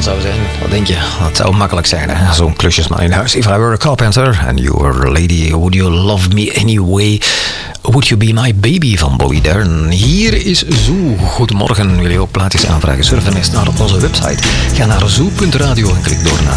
zou zijn. Wat denk je? Dat zou makkelijk zijn, hè? Zo'n klusjesman in huis. If I were a carpenter and you were a lady, would you love me anyway? Would you be my baby van Bobby Darin? Hier is Zoo. Goedemorgen. Wil je ook plaatjes aanvragen? Surfen eens naar onze website. Ga naar zoo.radio en klik door naar